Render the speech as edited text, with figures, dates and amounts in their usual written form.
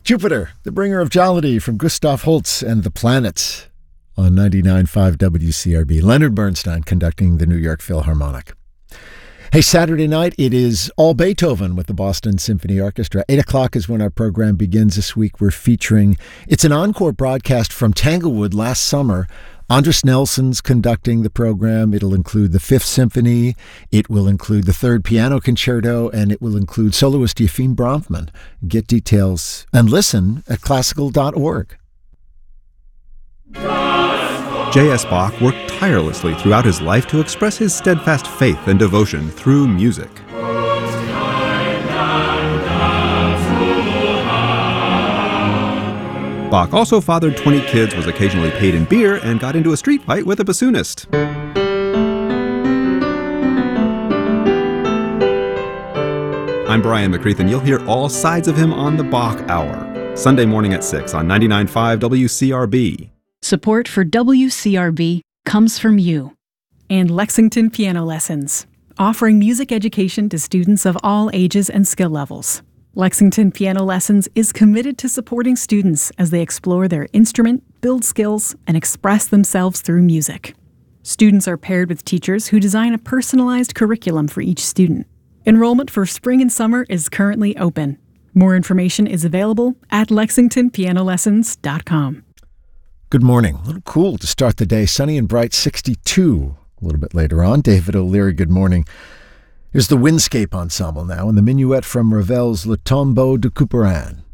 Jupiter, the bringer of jollity, from Gustav Holst and the Planets on 99.5 WCRB. Leonard Bernstein conducting the New York Philharmonic. Hey, Saturday night, it is all Beethoven with the Boston Symphony Orchestra. 8 o'clock is when our program begins this week. We're featuring, it's an encore broadcast from Tanglewood last summer. Andris Nelson's conducting the program. It'll include the Fifth Symphony. It will include the Third Piano Concerto, and it will include soloist Yefim Bronfman. Get details and listen at classical.org. J.S. Bach worked tirelessly throughout his life to express his steadfast faith and devotion through music. Bach also fathered 20 kids, was occasionally paid in beer, and got into a street fight with a bassoonist. I'm Brian McCreath, and you'll hear all sides of him on the Bach Hour, Sunday morning at 6 on 99.5 WCRB. Support for WCRB comes from you. And Lexington Piano Lessons, offering music education to students of all ages and skill levels. Lexington Piano Lessons is committed to supporting students as they explore their instrument, build skills, and express themselves through music. Students are paired with teachers who design a personalized curriculum for each student. Enrollment for spring and summer is currently open. More information is available at lexingtonpianolessons.com. Good morning. A little cool to start the day. Sunny and bright, 62 a little bit later on. David O'Leary, good morning. Here's the Windscape Ensemble now, and the minuet from Ravel's Le Tombeau de Couperin.